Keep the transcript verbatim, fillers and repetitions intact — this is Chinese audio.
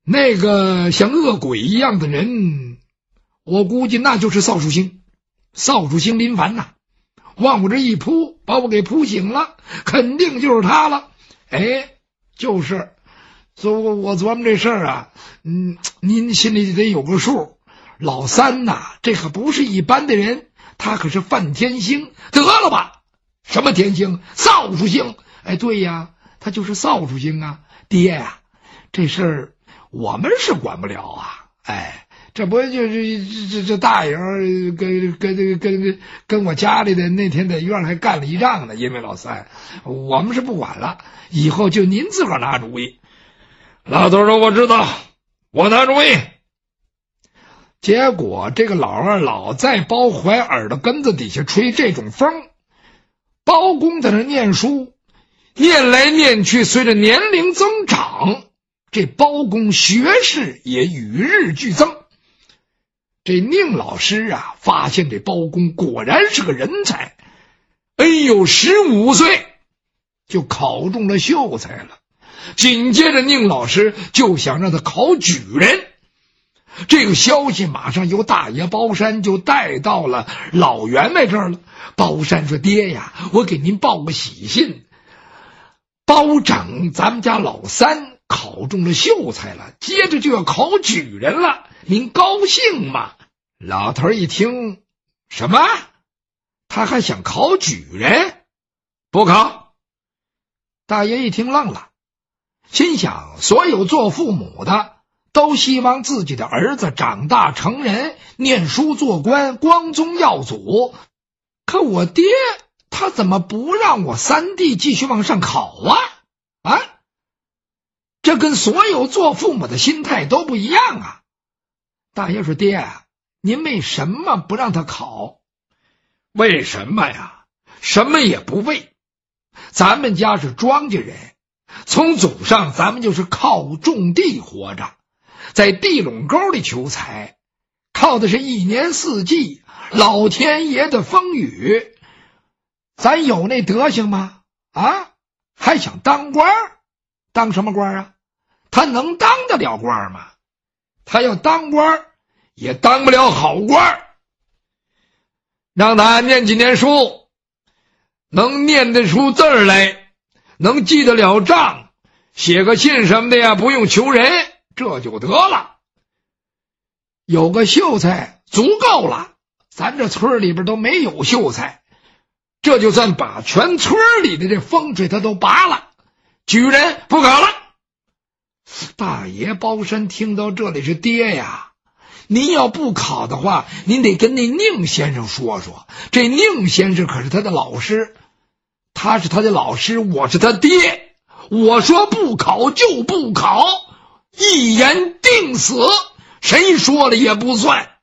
那个像恶鬼一样的人，我估计那就是邵树兴。邵树兴临凡呐，往我这一扑，把我给扑醒了，肯定就是他了。哎，就是，所以我我琢磨这事儿啊，嗯，您心里得有个数。老三呐，这可不是一般的人，他可是范天星。得了吧，什么天星？邵树兴。哎，对呀，他就是邵树兴啊。爹呀、啊，这事儿我们是管不了啊。哎，这不就是这这这大爷跟跟跟跟跟我家里的那天在院还干了一仗呢，因为老三，我们是不管了，以后就您自个儿拿主意。老头说：“我知道，我拿主意。”结果这个老二老在包怀耳朵根子底下吹这种风，包公在那念书，念来念去，随着年龄增长，这包公学识也与日俱增。这宁老师啊，发现这包公果然是个人才，哎呦，十五岁就考中了秀才了。紧接着宁老师就想让他考举人。这个消息马上由大爷包山就带到了老员外这儿了。包山说：“爹呀，我给您报个喜信，包拯咱们家老三考中了秀才了，接着就要考举人了，您高兴吗？”老头一听，什么？他还想考举人？不考。大爷一听愣了，心想，所有做父母的都希望自己的儿子长大成人，念书做官，光宗耀祖。可我爹他怎么不让我三弟继续往上考啊？啊，这跟所有做父母的心态都不一样啊。大爷说：“爹啊，您为什么不让他考？”为什么呀？什么也不为。咱们家是庄稼人，从祖上咱们就是靠种地活着，在地垄沟里求财，靠的是一年四季老天爷的风雨。咱有那德行吗？啊，还想当官？当什么官啊？他能当得了官吗？他要当官也当不了好官。让他念几年书，能念得出字儿来，能记得了账，写个信什么的呀，不用求人，这就得了。有个秀才足够了，咱这村里边都没有秀才，这就算把全村里的这风水他都拔了。举人不考了。大爷包山听到这里是：“爹呀，您要不考的话，您得跟那宁先生说说，这宁先生可是他的老师，他是他的老师，我是他爹，我说不考就不考，一言定死，谁说了也不算。”